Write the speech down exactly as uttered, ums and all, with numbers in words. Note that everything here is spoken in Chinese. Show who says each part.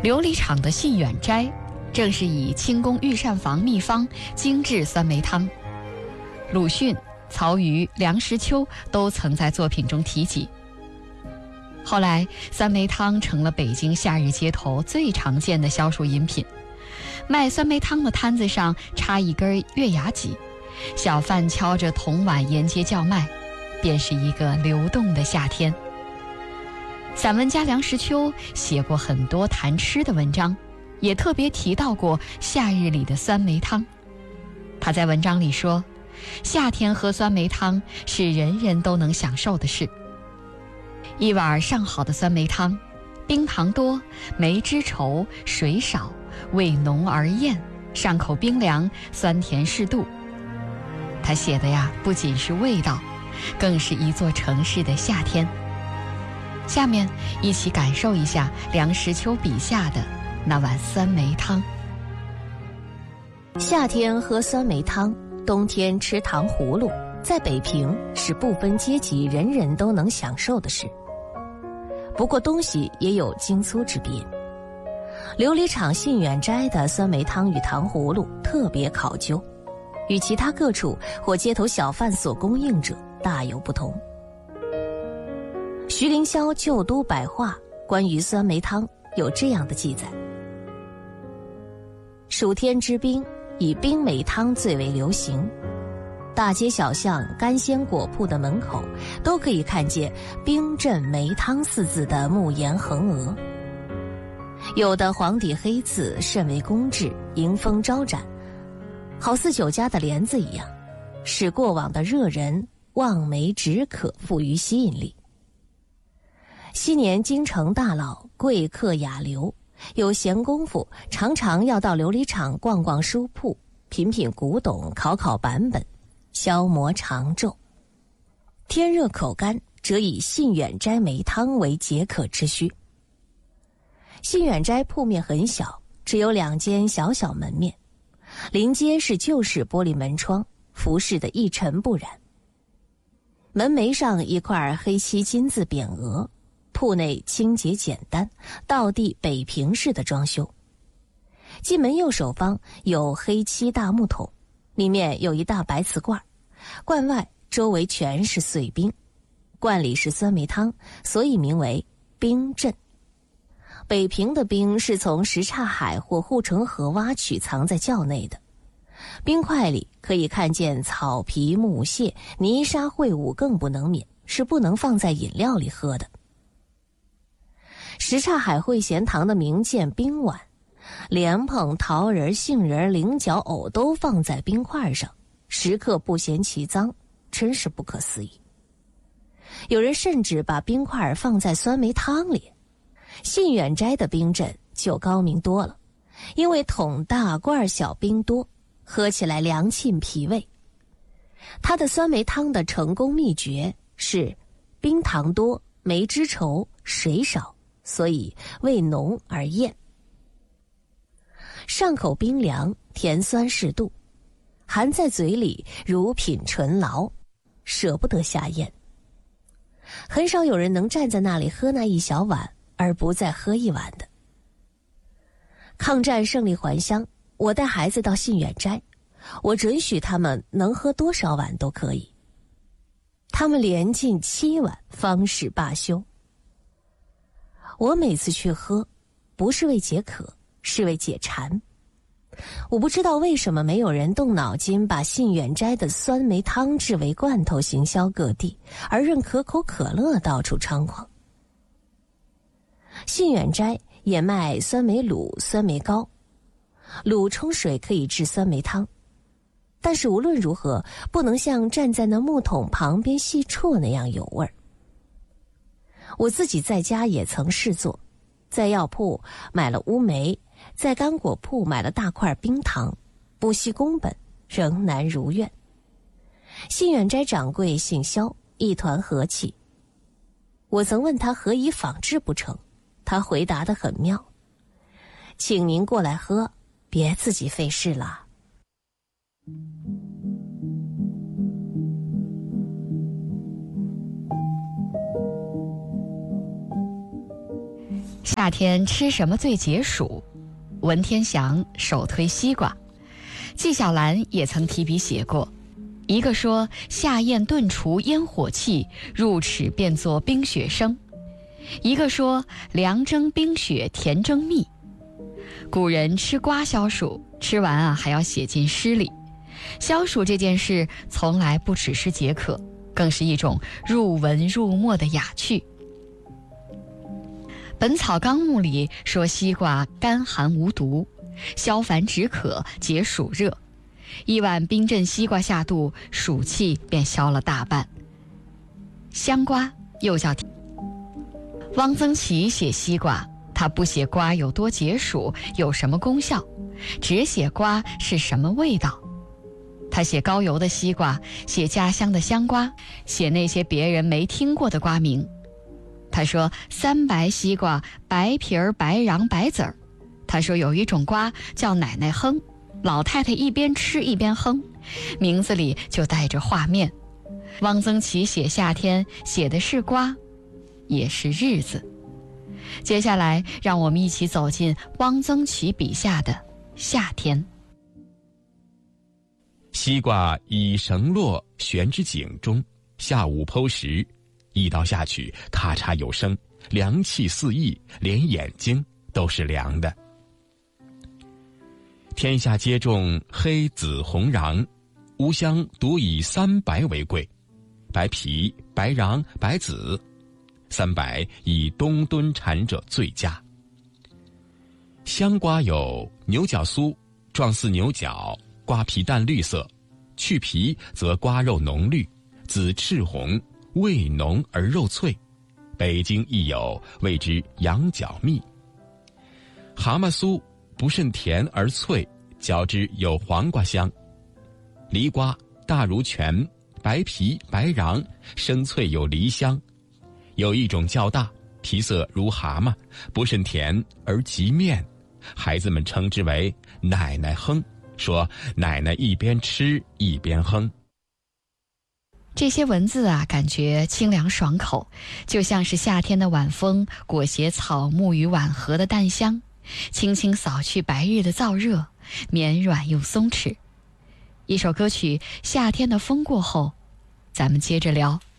Speaker 1: 琉璃厂的信远斋正是以清宫御膳房秘方精制酸梅汤。鲁迅、曹禺、梁实秋都曾在作品中提及。后来，酸梅汤成了北京夏日街头最常见的消暑饮品。卖酸梅汤的摊子上插一根月牙戟，小贩敲着铜碗沿街叫卖，便是一个流动的夏天。散文家梁实秋写过很多谈吃的文章，也特别提到过夏日里的酸梅汤。他在文章里说，夏天喝酸梅汤是人人都能享受的事。一碗上好的酸梅汤，冰糖多，梅汁稠，水少，味浓而艳，上口冰凉，酸甜适度。他写的呀，不仅是味道，更是一座城市的夏天。下面一起感受一下梁实秋笔下的那碗酸梅汤。
Speaker 2: 夏天喝酸梅汤，冬天吃糖葫芦，在北平是不分阶级人人都能享受的事。不过东西也有精粗之别，琉璃厂信远斋的酸梅汤与糖葫芦特别考究，与其他各处或街头小贩所供应者大有不同。徐凌霄《旧都百话》关于酸梅汤有这样的记载：暑天之冰，以冰梅汤最为流行，大街小巷干鲜果铺的门口都可以看见冰镇梅汤四字的木檐横额，有的黄底黑字甚为工致，迎风招展，好似酒家的帘子一样，使过往的热人望梅止渴富于吸引力。昔年京城大佬贵客雅流有闲工夫，常常要到琉璃厂逛逛书铺，品品古董，考考版本，消磨长昼。天热口干，则以信远斋梅汤为解渴之需。信远斋铺面很小，只有两间小小门面，临街是旧式玻璃门窗，服饰得一尘不染。门楣上一块黑漆金字匾额，铺内清洁简单，道地北平式的装修。进门右手方有黑漆大木桶，里面有一大白瓷罐，罐外周围全是碎冰，罐里是酸梅汤，所以名为冰镇。北平的冰是从什刹海或护城河挖取，藏在窖内的。冰块里可以看见草皮、木屑、泥沙秽物，更不能免，是不能放在饮料里喝的。什刹海会贤堂的名鉴冰碗，莲蓬、桃仁、杏仁、菱角、藕都放在冰块上，食客不嫌其脏，真是不可思议。有人甚至把冰块放在酸梅汤里。信远斋的冰镇就高明多了，因为桶大罐小，冰多，喝起来凉沁脾胃。它的酸梅汤的成功秘诀是冰糖多，梅汁稠，水少，所以味浓而艳。上口冰凉，甜酸适度，含在嘴里如品醇醪，舍不得下咽。很少有人能站在那里喝那一小碗而不再喝一碗的。抗战胜利还乡，我带孩子到信远斋，我准许他们能喝多少碗都可以。他们连进七碗方始罢休。我每次去喝，不是为解渴，是为解馋。我不知道为什么没有人动脑筋把信远斋的酸梅汤制为罐头行销各地，而任可口可乐到处猖狂。信远斋也卖酸梅卤、酸梅糕，卤冲水可以制酸梅汤，但是无论如何不能像站在那木桶旁边细啜那样有味儿。我自己在家也曾试做，在药铺买了乌梅，在干果铺买了大块冰糖，不惜工本，仍难如愿。信远斋掌柜姓萧，一团和气。我曾问他何以仿制不成，他回答得很妙：请您过来喝，别自己费事了。
Speaker 1: 夏天吃什么最解暑？文天祥首推西瓜，纪晓岚也曾提笔写过。一个说夏宴炖除烟火气，入齿变作冰雪生；一个说凉蒸冰雪甜蒸蜜。古人吃瓜消暑，吃完啊还要写进诗里。消暑这件事从来不只是解渴，更是一种入文入墨的雅趣。本草纲目里说西瓜甘寒无毒，消烦止渴，解暑热。一碗冰镇西瓜下肚，暑气便消了大半。香瓜又叫汪曾祺写西瓜，他不写瓜有多解暑，有什么功效，只写瓜是什么味道。他写高邮的西瓜，写家乡的香瓜，写那些别人没听过的瓜名。他说三白西瓜，白皮儿白瓤白籽儿。他说有一种瓜叫奶奶哼，老太太一边吃一边哼，名字里就带着画面。汪曾祺写夏天，写的是瓜，也是日子。接下来让我们一起走进汪曾祺笔下的夏天。
Speaker 3: 西瓜以绳络悬之井中，下午剖食，一刀下去咔嚓有声，凉气四溢，连眼睛都是凉的。天下皆种黑紫红瓤，吾乡独以三白为贵，白皮白瓤白籽，三白以冬蹲产者最佳。香瓜有牛角酥，状似牛角，瓜皮淡绿色，去皮则瓜肉浓绿，紫赤红，味浓而肉脆。北京亦有，谓之羊角蜜。蛤蟆酥不甚甜而脆，嚼之有黄瓜香。梨瓜大如拳，白皮白瓤，生脆有梨香。有一种较大，皮色如蛤蟆，不甚甜而极面，孩子们称之为奶奶哼，说奶奶一边吃一边哼。
Speaker 1: 这些文字啊，感觉清凉爽口，就像是夏天的晚风裹挟草木与晚荷的淡香，轻轻扫去白日的燥热，绵软又松弛。一首歌曲《夏天的风过后》，咱们接着聊。